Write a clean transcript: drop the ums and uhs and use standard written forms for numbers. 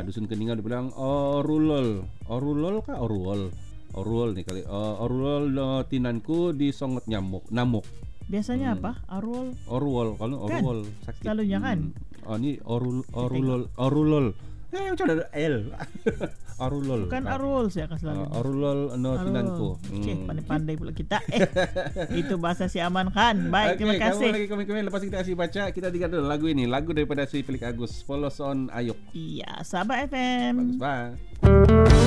Dusun Keningau dia bilang orulol. Orulol kah orul? Orul nih kali. Orulol tinanku disongot namuk. Biasanya apa? Arul. Orul kalau Kan? orul sakit. Selalunya kan? Oh ini orulol. Macam ada L. Arulol. Bukan arul saya akan selalu. Arulol tinanku. Pandai-pandai pula kita. Itu bahasa si Aman Khan. Baik, terima kasih. Kamu lagi komen-komen lepas kita kasih baca, kita dengar dulu lagu ini, lagu daripada si Felix Agus, Follow on Ayuk. Iya, Sabah FM. Bagus banget.